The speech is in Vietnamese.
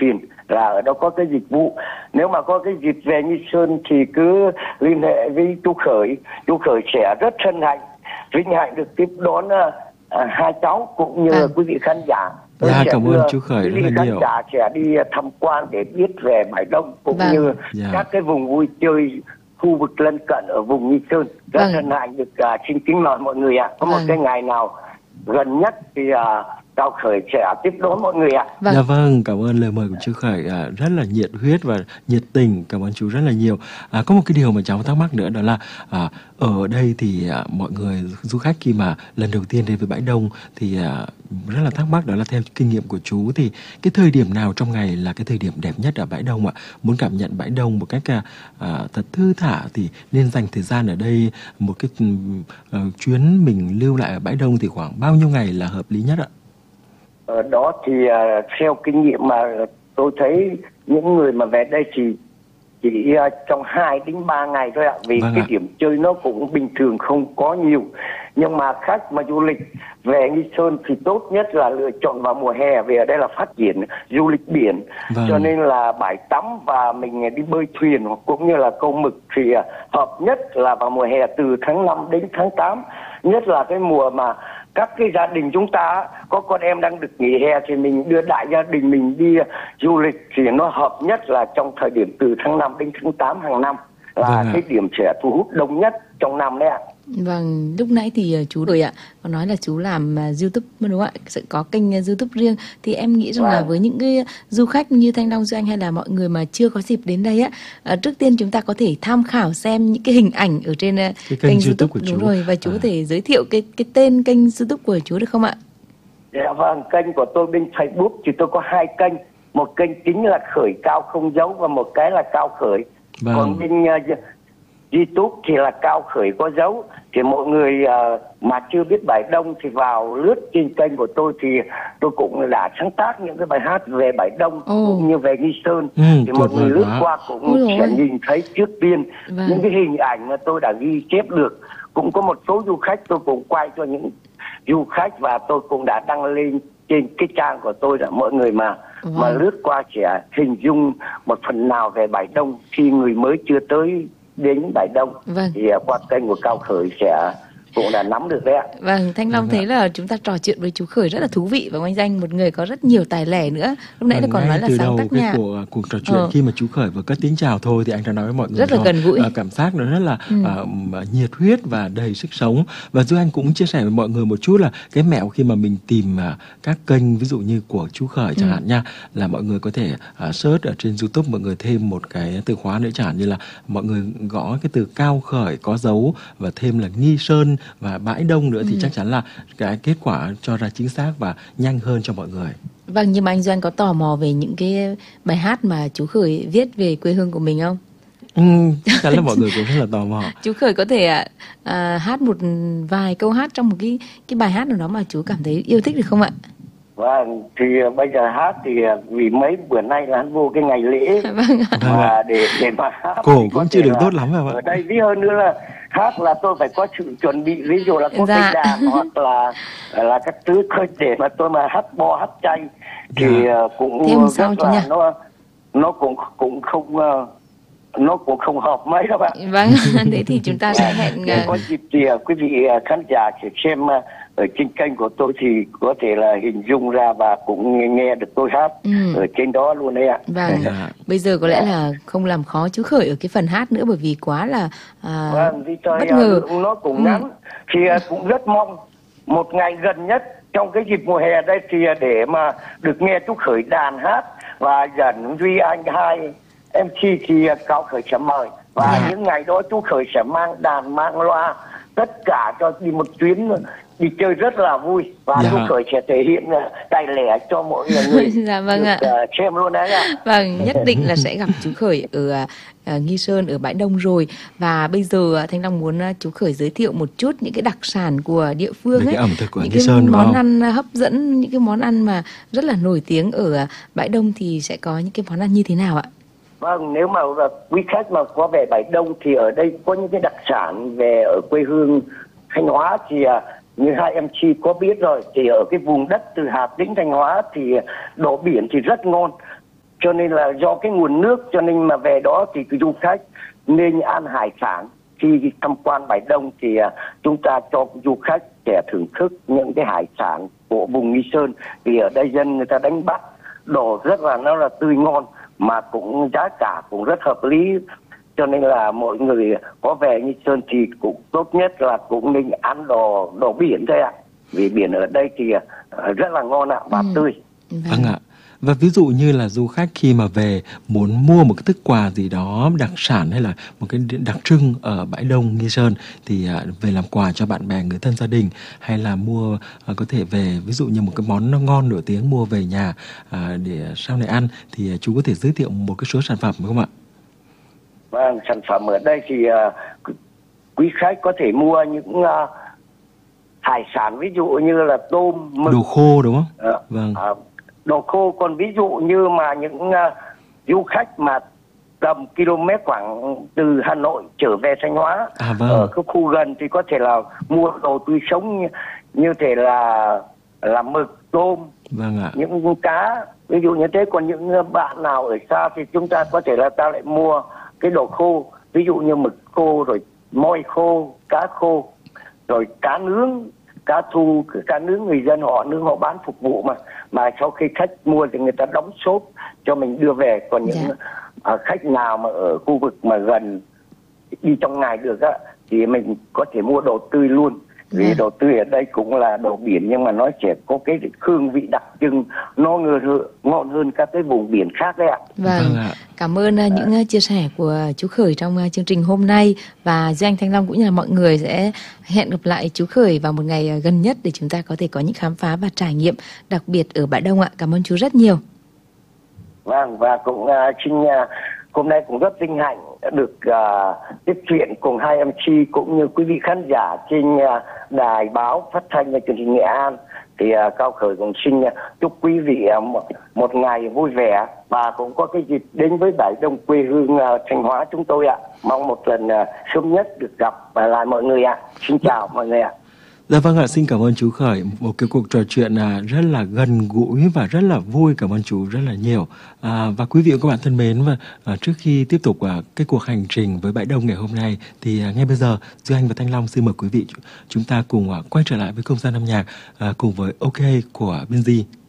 thuyền, là ở đó có cái dịch vụ. Nếu mà có cái dịp về Nghi Sơn thì cứ liên hệ với chú Khởi sẽ rất hân hạnh, vinh hạnh được tiếp đón hai cháu cũng như quý vị khán giả. Tôi sẽ cảm ơn chú Khởi rất là khán nhiều. giả sẽ đi tham quan để biết về Bãi Đông cũng như các cái vùng vui chơi khu vực lân cận ở vùng Nghi Sơn. Rất hân hạnh được xin kính mời mọi người ạ. Có một cái ngày nào gần nhất thì Cao Khởi sẽ tiếp đón mọi người ạ. Dạ vâng, cảm ơn lời mời của chú Khởi rất là nhiệt huyết và nhiệt tình. Cảm ơn chú rất là nhiều. Có một cái điều mà cháu thắc mắc nữa, đó là ở đây thì mọi người du khách khi mà lần đầu tiên đến với Bãi Đông thì rất là thắc mắc, đó là theo kinh nghiệm của chú thì cái thời điểm nào trong ngày là cái thời điểm đẹp nhất ở Bãi Đông ạ? Muốn cảm nhận Bãi Đông một cách thật thư thả thì nên dành thời gian ở đây. Một cái chuyến mình lưu lại ở Bãi Đông thì khoảng bao nhiêu ngày là hợp lý nhất ạ? Ở đó thì theo kinh nghiệm mà tôi thấy những người mà về đây thì chỉ trong 2 đến 3 ngày thôi ạ. Vì cái điểm chơi nó cũng bình thường, không có nhiều. Nhưng mà khách mà du lịch về Nghi Sơn thì tốt nhất là lựa chọn vào mùa hè, vì ở đây là phát triển du lịch biển. Cho nên là bãi tắm và mình đi bơi thuyền cũng như là câu mực thì hợp nhất là vào mùa hè từ tháng 5 đến tháng 8. Nhất là cái mùa mà các cái gia đình chúng ta có con em đang được nghỉ hè thì mình đưa đại gia đình mình đi du lịch thì nó hợp nhất là trong thời điểm từ tháng 5 đến tháng 8 hàng năm là cái điểm sẽ thu hút đông nhất trong năm đấy ạ. Vâng, lúc nãy thì chú rồi ạ, có nói là chú làm YouTube đúng không ạ? Sẽ có kênh YouTube riêng, thì em nghĩ rằng là với những cái du khách như Thanh Long Duy Anh hay là mọi người mà chưa có dịp đến đây á, trước tiên chúng ta có thể tham khảo xem những cái hình ảnh ở trên cái kênh YouTube của chú. Đúng rồi, và chú có thể giới thiệu cái tên kênh YouTube của chú được không ạ? Dạ vâng, kênh của tôi bên Facebook thì tôi có 2 kênh, một kênh chính là Khởi Cao Không Dấu và một cái là Cao Khởi. Còn bên YouTube thì là Cao Khởi Có Dấu. Thì mọi người mà chưa biết Bãi Đông thì vào lướt trên kênh của tôi thì tôi cũng đã sáng tác những cái bài hát về Bãi Đông cũng như về Nghi Sơn. Thì mọi người lướt qua cũng sẽ nhìn thấy trước tiên những cái hình ảnh mà tôi đã ghi chép được. Cũng có một số du khách tôi cũng quay cho những du khách và tôi cũng đã đăng lên trên cái trang của tôi, là mọi người mà lướt qua sẽ hình dung một phần nào về Bãi Đông khi người mới chưa tới đến Bãi Đông. Thì qua kênh của Cao Khởi sẽ cũng đã nắm được đấy ạ. Vâng, Thanh Long thấy là chúng ta trò chuyện với chú Khởi rất là thú vị và oanh danh, một người có rất nhiều tài lẻ nữa. Lúc nãy là còn nói là sáng tác nhạc. Cuộc trò chuyện khi mà chú Khởi vừa cất tiếng chào thôi thì anh đã nói với mọi người rất là gần gũi. Cảm giác nó rất là nhiệt huyết và đầy sức sống. Và Duy Anh cũng chia sẻ với mọi người một chút là cái mẹo khi mà mình tìm các kênh ví dụ như của chú Khởi chẳng hạn nha, là mọi người có thể search ở trên YouTube, mọi người thêm một cái từ khóa nữa, chẳng hạn như là mọi người gõ cái từ Cao Khởi Có Dấu và thêm là Nghi Sơn và Bãi Đông nữa thì chắc chắn là cái kết quả cho ra chính xác và nhanh hơn cho mọi người. Vâng, nhưng mà anh Doan có tò mò về những cái bài hát mà chú Khởi viết về quê hương của mình không? Chắc chắn là mọi người cũng rất là tò mò. Chú Khởi có thể hát một vài câu hát trong một cái bài hát nào đó mà chú cảm thấy yêu thích được không ạ? Vâng, thì bây giờ hát thì vì mấy bữa nay là vô cái ngày lễ mà để mà hát cổ cũng chưa được tốt lắm rồi ạ. Ở đây ví hơn nữa là hát là tôi phải có sự chuẩn bị, ví dụ là có cây đàn hoặc là các thứ khơi để mà tôi mà hát bo hát chay thì cũng rất là nó cũng không nó cũng không hợp mấy các bạn. Vâng, thế thì chúng ta sẽ hẹn có dịp thì quý vị khán giả sẽ xem ở trên kênh của tôi thì có thể là hình dung ra và cũng nghe được tôi hát ở trên đó luôn đấy ạ. Vâng, bây giờ có lẽ là không làm khó chú Khởi ở cái phần hát nữa bởi vì quá là vì bất ngờ. Nó cũng ngắn thì cũng rất mong một ngày gần nhất trong cái dịp mùa hè đây thì để mà được nghe chú Khởi đàn hát và dẫn Duy Anh hai MC thì Cao Khởi sẽ mời và những ngày đó chú Khởi sẽ mang đàn mang loa tất cả cho đi một chuyến đi chơi rất là vui và chú Khởi sẽ thể hiện tài lẻ cho mọi người xem luôn đấy ạ. Vâng, nhất định là sẽ gặp chú Khởi ở Nghi Sơn, ở Bãi Đông rồi. Và bây giờ Thanh Long muốn chú Khởi giới thiệu một chút những cái đặc sản của địa phương ấy, cái ẩm thực của những Nghi Sơn, món ăn hấp dẫn, những cái món ăn mà rất là nổi tiếng ở Bãi Đông thì sẽ có những cái món ăn như thế nào ạ? Vâng, nếu mà quý khách mà có về Bãi Đông thì ở đây có những cái đặc sản về ở quê hương Thanh Hóa thì như hai MC có biết rồi, thì ở cái vùng đất từ Hà Tĩnh Thanh Hóa thì đồ biển thì rất ngon. cho nên là do cái nguồn nước, cho nên mà về đó thì cái du khách nên ăn hải sản. Khi tham quan Bãi Đông thì chúng ta cho du khách sẽ thưởng thức những cái hải sản của vùng Nghi Sơn, vì ở đây dân người ta đánh bắt đồ rất là nó là tươi ngon, mà cũng giá cả cũng rất hợp lý, cho nên là mọi người có về Nghi Sơn thì cũng tốt nhất là cũng nên ăn đồ biển thôi ạ, vì biển ở đây thì rất là ngon ạ và tươi. Vâng ạ. Và ví dụ như là du khách khi mà về muốn mua một cái thức quà gì đó đặc sản hay là một cái đặc trưng ở Bãi Đông Nghi Sơn thì về làm quà cho bạn bè người thân gia đình, hay là mua có thể về ví dụ như một cái món nó ngon nổi tiếng mua về nhà để sau này ăn, thì chú có thể giới thiệu một cái số sản phẩm không ạ? Vâng, sản phẩm ở đây thì quý khách có thể mua những hải sản, ví dụ như là tôm, mực, đồ khô đúng không? Vâng. Đồ khô. Còn ví dụ như mà những du khách mà tầm km khoảng từ Hà Nội trở về Thanh Hóa, vâng, ở cái khu gần thì có thể là mua đồ tươi sống như thể là mực, tôm, vâng ạ, những cá, ví dụ như thế. Còn những bạn nào ở xa thì chúng ta có thể là ta lại mua cái đồ khô, ví dụ như mực khô, rồi môi khô, cá khô, rồi cá nướng, cá nướng người dân họ nướng họ bán phục vụ mà sau khi khách mua thì người ta đóng xốp cho mình đưa về. Còn những khách nào mà ở khu vực mà gần đi trong ngày được á thì mình có thể mua đồ tươi luôn, vì đồ tươi ở đây cũng là đồ biển nhưng mà nó sẽ có cái hương vị đặc trưng, nó ngon hơn các cái vùng biển khác đấy ạ. Vâng, cảm ơn những chia sẻ của chú Khởi trong chương trình hôm nay, và Duy Anh, Thanh Long cũng như là mọi người sẽ hẹn gặp lại chú Khởi vào một ngày gần nhất để chúng ta có thể có những khám phá và trải nghiệm đặc biệt ở Bãi Đông ạ. Cảm ơn chú rất nhiều. Vâng, và cũng hôm nay cũng rất vinh hạnh được tiếp chuyện cùng hai MC cũng như quý vị khán giả trên đài báo phát thanh và truyền hình Nghệ An. Thì Cao Khởi cũng xin chúc quý vị một ngày vui vẻ và cũng có cái dịp đến với Bãi Đông quê hương Thanh Hóa chúng tôi ạ. Mong một lần sớm nhất được gặp lại mọi người ạ. Xin chào mọi người ạ. Dạ vâng ạ, xin cảm ơn chú Khởi. Một cái cuộc trò chuyện rất là gần gũi và rất là vui. Cảm ơn chú rất là nhiều. Và quý vị và các bạn thân mến, và trước khi tiếp tục cái cuộc hành trình với Bãi Đông ngày hôm nay thì ngay bây giờ Duy Anh và Thanh Long xin mời quý vị chúng ta cùng quay trở lại với không gian âm nhạc cùng với OK của Binz.